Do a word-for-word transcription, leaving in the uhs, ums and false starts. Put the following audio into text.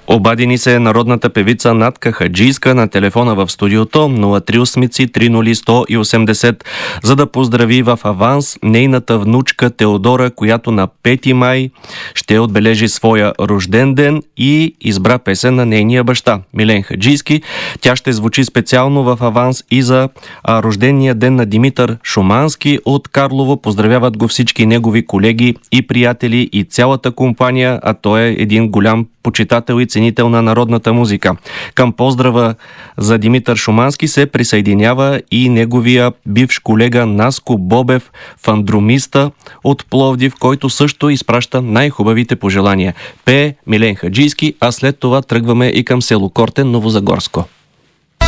Обади ни се народната певица Натка Хаджийска на телефона в студиото нула три осем три нула едно осем нула, за да поздрави в аванс нейната внучка Теодора, която на пети май ще отбележи своя рожден ден и избра песен на нейния баща Милен Хаджийски. Тя ще звучи специално в аванс и за а, рождения ден на Димитър Шумански от Карлово. Поздравяват го всички негови колеги и приятели и цялата компания, а той е един голям почитател и ценител на народната музика. Към поздрава за Димитър Шумански се присъединява и неговия бивш колега Наско Бобев, фандромиста от Пловдив, който също изпраща най-хубавите пожелания. Пее Милен Хаджийски, а след това тръгваме и към село Кортен, Новозагорско.